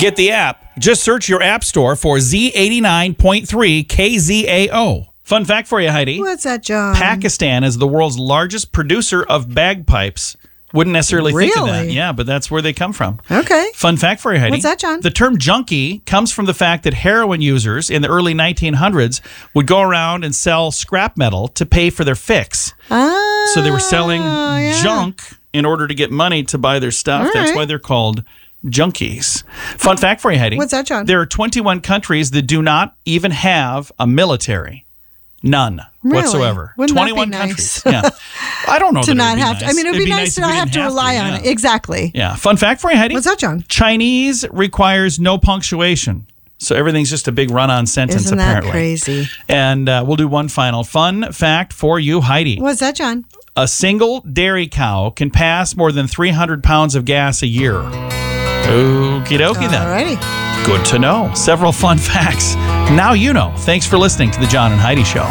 Get the app. Just search your app store for Z89.3 KZAO. Fun fact for you, Heidi. What's that, John? Pakistan is the world's largest producer of bagpipes. Wouldn't necessarily think of that. Really? Yeah, but that's where they come from. Okay. Fun fact for you, Heidi. What's that, John? The term junkie comes from the fact that heroin users in the early 1900s would go around and sell scrap metal to pay for their fix. So they were selling junk in order to get money to buy their stuff. All That's right. why they're called junkies. Fun fact for you, Heidi. What's that, John? There are 21 countries that do not even have a military. None Really? whatsoever. Wouldn't that be 21 nice? countries. Yeah. I don't know To that not it'd be have to. I mean, it would be nice to if not we have to didn't rely on yeah. it. Exactly. Yeah. Fun fact for you, Heidi. What's that, John? Chinese requires no punctuation. So everything's just a big run-on sentence, Isn't apparently. that crazy? And we'll do one final fun fact for you, Heidi. What's that, John? A single dairy cow can pass more than 300 pounds of gas a year. Okie dokie then. Alrighty. Good to know. Several fun facts. Now you know. Thanks for listening to The John and Heidi Show.